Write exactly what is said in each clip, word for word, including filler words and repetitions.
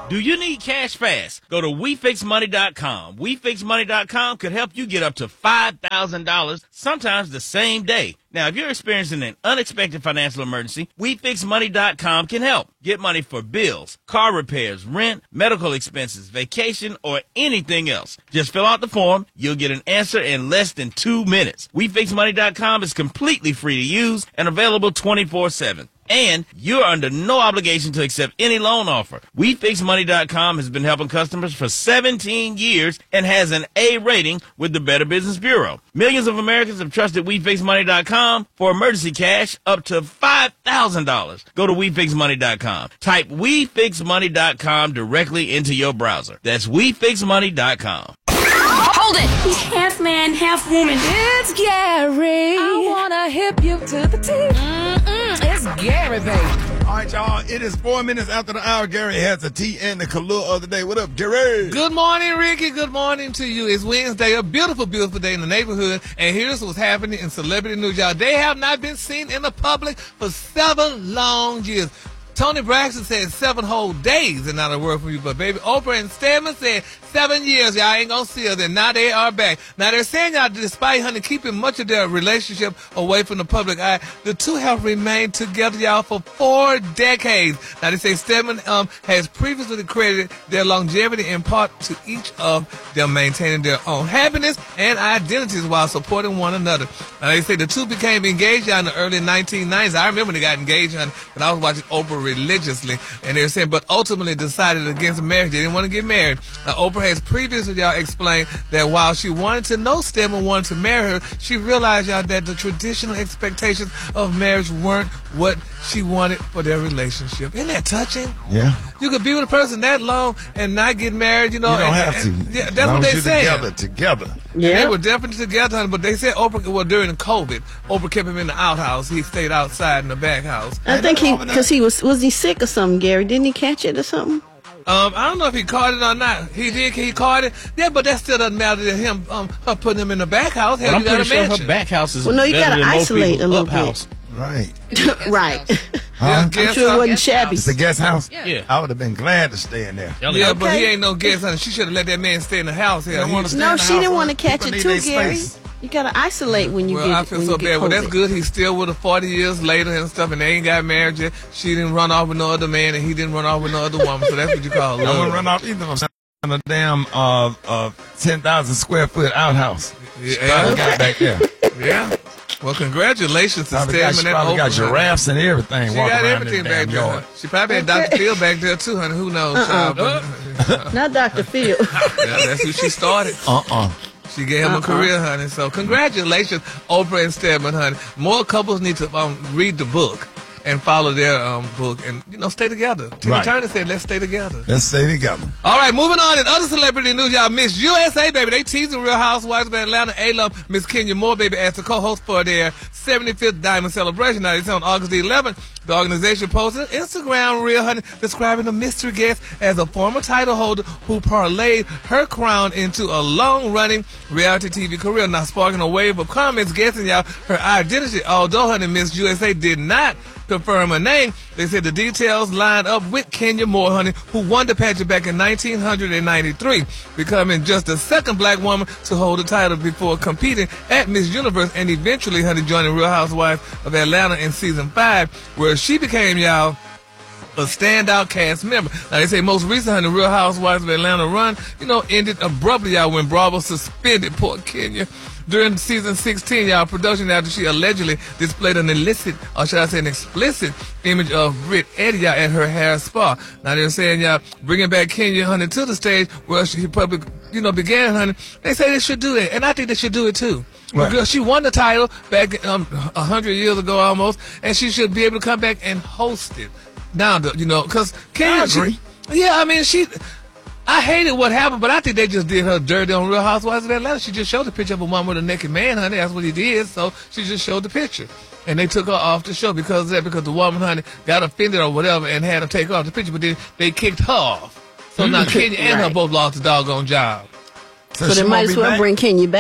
Do you need cash fast? Go to we fix money dot com. we fix money dot com could help you get up to five thousand dollars, sometimes the same day. Now, if you're experiencing an unexpected financial emergency, we fix money dot com can help. Get money for bills, car repairs, rent, medical expenses, vacation, or anything else. Just fill out the form. You'll get an answer in less than two minutes. we fix money dot com is completely free to use and available twenty-four seven. And you're under no obligation to accept any loan offer. we fix money dot com has been helping customers for seventeen years and has an A rating with the Better Business Bureau. Millions of Americans have trusted we fix money dot com for emergency cash up to five thousand dollars. Go to we fix money dot com. Type we fix money dot com directly into your browser. That's we fix money dot com. Hold it! He's half man, half woman. It's Gary. I wanna hip you to the teeth. Mm-mm, it's Gary, baby. All right, y'all. It is four minutes after the hour. Gary has the tea and the Kahlua of the day. What up, Gary? Good morning, Ricky. Good morning to you. It's Wednesday, a beautiful, beautiful day in the neighborhood. And here's what's happening in celebrity news, y'all. They have not been seen in the public for seven long years. Tony Braxton said seven whole days and not a word from you. But, baby, Oprah and Stedman said seven years. Y'all ain't going to see her. Then now they are back. Now, they're saying, y'all, despite, honey, keeping much of their relationship away from the public eye, the two have remained together, y'all, for four decades. Now, they say Stedman um, has previously credited their longevity in part to each of them maintaining their own happiness and identities while supporting one another. Now, they say the two became engaged, y'all, in the early nineteen nineties. I remember when they got engaged, honey, when I was watching Oprah religiously, and they were saying, but ultimately decided against marriage. They didn't want to get married. Now, Oprah has previously, y'all, explained that while she wanted to know Stedman, wanted to marry her, she realized, y'all, that the traditional expectations of marriage weren't what she wanted for their relationship. Isn't that touching? Yeah. You could be with a person that long and not get married, you know. You don't and, have to. And, yeah, that's what they say. Together, together. Yeah. They were definitely together, honey, but they said Oprah, well, during COVID, Oprah kept him in the outhouse. He stayed outside in the back house. I think he, because he was, was he sick or something, Gary? Didn't he catch it or something? Um, I don't know if he caught it or not. He did. He caught it. Yeah, but that still doesn't matter to him. Um, her putting him in the back house. Hell, well, I'm you pretty sure mansion. her back house is well, no, you better gotta than most isolate a little up house. bit. Right. Right. Huh? Yeah, I'm sure it wasn't shabby. It's a guest house? Yeah. yeah. I would have been glad to stay in there. Yeah, okay. but he ain't no guest, honey. She should have let that man stay in the house. Hell, wanna he- stay No, in the she house didn't where want to catch people it need too, their Gary. space. You gotta isolate when you well, get I feel when so you get bad. Well, that's COVID. good. He's still with her forty years later and stuff, and they ain't got married yet. She didn't run off with no other man, and he didn't run off with no other woman. So that's what you call I love. wouldn't run off either. I'm in a damn uh, uh, ten thousand square foot outhouse. Yeah. Probably got back there. Yeah. Well, congratulations to Probably got, Stedman she and probably got Oprah, honey. giraffes and everything. She walking got around everything in the back damn there. yard. She probably had Doctor Phil back there too, honey. Who knows? Uh-uh. child, but- Not Doctor Phil. yeah, that's who she started. Uh-uh. She gave him Uh-uh. a career, honey. So congratulations, Oprah and Stedman, honey. More couples need to um, read the book and follow their um, book and, you know, stay together. Tina Right. Turner said, let's stay together. Let's stay together. All right, moving on in other celebrity news, y'all. Miss U S A, baby. They teasing Real Housewives of Atlanta. A-Love, Miss Kenya Moore, baby, as the co-host for their seventy-fifth Diamond Celebration. Now, it's on August the eleventh. The organization posted an Instagram reel, honey, describing the mystery guest as a former title holder who parlayed her crown into a long-running reality T V career. Now, sparking a wave of comments guessing, y'all, her identity. Although, honey, Miss U S A did not confirm her name, they said the details lined up with Kenya Moore, honey, who won the pageant back in nineteen ninety-three, becoming just the second black woman to hold the title before competing at Miss Universe and eventually, honey, joining Real Housewives of Atlanta in season five, where she became, y'all, a standout cast member. Now, they say most recently, the Real Housewives of Atlanta run, you know, ended abruptly, y'all, when Bravo suspended poor Kenya. During season sixteen, y'all, production after she allegedly displayed an illicit, or should I say an explicit, image of Britt Eddie, y'all, at her hair spa. Now, they're saying, y'all, bringing back Kenya, honey, to the stage where she probably, you know, began, honey. They say they should do it, and I think they should do it, too. Right. Because she won the title back um, a hundred years ago almost, and she should be able to come back and host it. Now, you know, because Kenya, I agree. She, yeah, I mean, she... I hated what happened, but I think they just did her dirty on Real Housewives of Atlanta. She just showed the picture of a woman with a naked man, honey. That's what he did. So she just showed the picture. And they took her off the show because of that, because the woman, honey, got offended or whatever and had her take off the picture. But then they kicked her off. So now Kenya and her Right. both lost the doggone job. So they she might won't as be well back? bring Kenya back.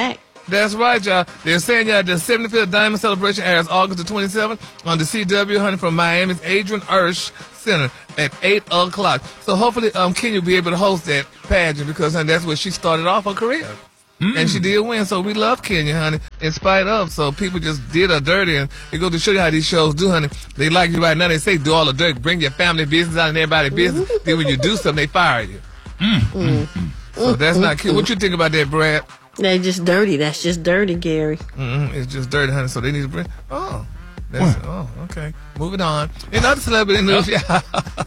That's right, y'all. They're saying, y'all, the seventy-fifth Diamond Celebration airs August the twenty-seventh on the C W, honey, from Miami's Adrian Ursch Center at eight o'clock. So hopefully um, Kenya will be able to host that pageant because, honey, that's where she started off her career. Mm. And she did win, so we love Kenya, honey, in spite of. So people just did her dirty, and it goes to show you how these shows do, honey. They like you right now. They say do all the dirt, bring your family business out and everybody's business. Then when you do something, they fire you. Mm. Mm. Mm. So that's not cute. What you think about that, Brad? They just dirty. That's just dirty, Gary. Mm-hmm. It's just dirty, honey. So they need to bring. Oh, that's, oh, okay. Moving on. In other celebrity news, yeah.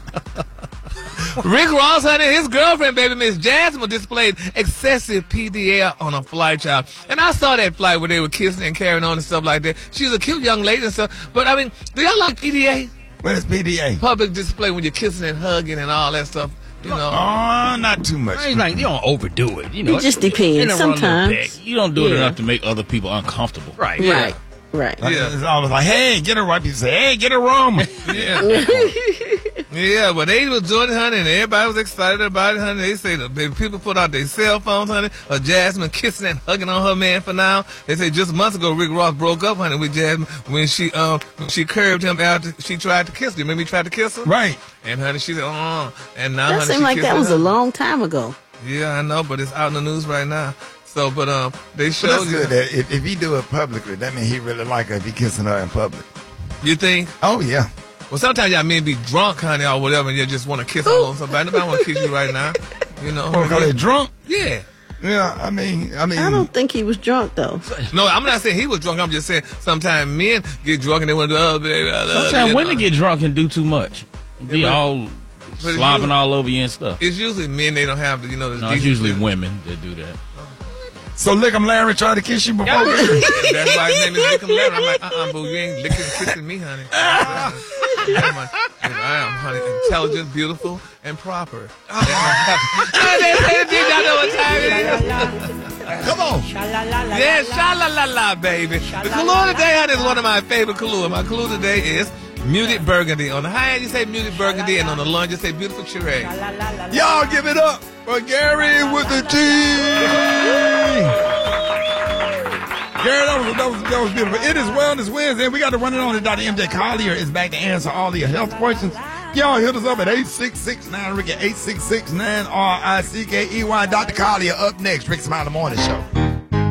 Rick Ross, honey, his girlfriend, baby Miss Jasmine, displayed excessive P D A on a flight, child. And I saw that flight where they were kissing and carrying on and stuff like that. She was a cute young lady and stuff. But I mean, do y'all like P D A? What is P D A? Public display when you're kissing and hugging and all that stuff. You know, oh, not too much. I ain't like, you don't overdo it. You know, it just depends. Sometimes you don't do it yeah. enough to make other people uncomfortable. Right. Yeah. Right. Right. Like, yeah. It's always like, hey, get a right. People say, hey, get a rum. Yeah. Yeah, but they was doing it, honey, and everybody was excited about it, honey. They say the people put out their cell phones, honey, of Jasmine kissing and hugging on her man for now. They say just months ago, Rick Ross broke up, honey, with Jasmine when she um she curved him after she tried to kiss him. Remember he tried to kiss her? Right. And honey, she said, oh, and now that honey, seemed she like that was her. a long time ago. Yeah, I know, but it's out in the news right now. So, but um, they showed that's you. Good that if, if he do it publicly, that means he really like her if he kissing her in public. You think? Oh, yeah. Well, sometimes y'all men be drunk, honey, or whatever, and you just want to kiss on somebody. Nobody want to kiss you right now. You know? Oh, because they drunk? Yeah. Yeah, I mean, I mean. I don't think he was drunk, though. No, I'm not saying he was drunk. I'm just saying sometimes men get drunk and they want to do, oh, baby, I love sometimes you. women get drunk and do too much. Be yeah, all slobbing all over you and stuff. It's usually men, they don't have the, you know, the no, it's usually women that do that. So Lickum Larry tried to kiss you before? Yeah. That's why his name is Lickum Larry. I'm like, uh-uh, boo, you ain't licking kissing me, honey. I am, honey, intelligent, beautiful, and proper. Come on. Yeah, sha-la-la-la, baby. The Kahlua today, honey, is one of my favorite Kahlua. My Kahlua today is muted burgundy. On the high end, you say muted burgundy, and on the lunge, you say beautiful Shiraz. Y'all give it up for Gary with the T. Gary, that was, that, was, that was beautiful. It is Wellness Wednesday, and we got to run it on. Doctor M J Collier is back to answer all your health questions. Y'all hit us up at eight six six nine Ricky, eight six six nine R I C K E Y. Doctor Collier up next. Rick Smiley Morning Show.